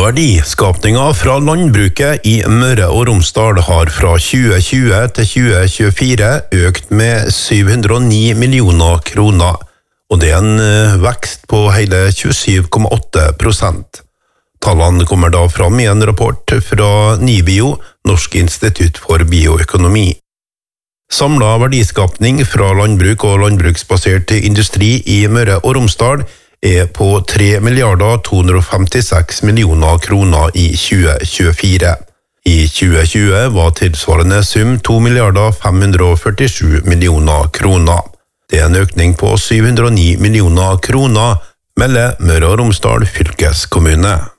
Verdiskapningen fra landbruket i Møre og Romsdal har fra 2020 til 2024 økt med 709 millioner kroner, og det er en vekst på hele 27,8%. Tallene kommer da fram i en rapport fra NIBIO, Norsk institutt for bioøkonomi. Samlet verdiskapning fra landbruk og landbruksbasert industri i Møre og Romsdal er på 3 256 millioner kroner i 2024. I 2020 var tilsvarende sum 2 547 millioner kroner. Det er en økning på 709 millioner kroner, melder Møre og Romsdal fylkeskommune.